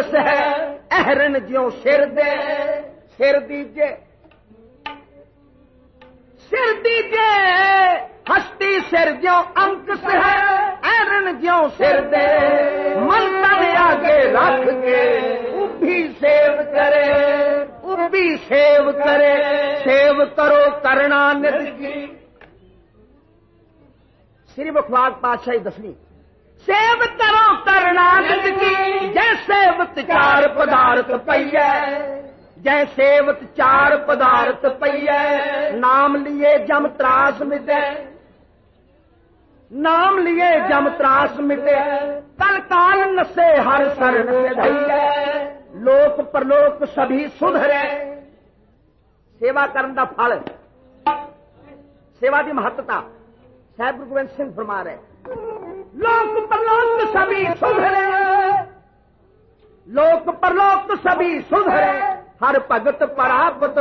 अंकस है अहरन ज्यों सिर दे सिर दीजे हस्ती सिर ज्यों अंकस है अहरन ज्यों सिर दे मन तन आगे रख के उभी सेव करे उभी सेव करे सेव करो करना नित की। श्री मुखवाग पातशाही 10वीं सेव करो करना नित की जैसे वत चार पदार्थ पइए जैसेवत चार पदार्थ पइए नाम लिए जम त्रास मिटे नाम लिए जम त्रास मिटे कल काल नसे हर शरण से धइए लोक परलोक सभी सुधरे। सेवा करन दा फल सेवा दी महत्ता साहब गुरु गोबिंद सिंह फरमा रहे लोक परलोक सभी सुधरे लोक परलोक सभी सुधरे हर भगत परापत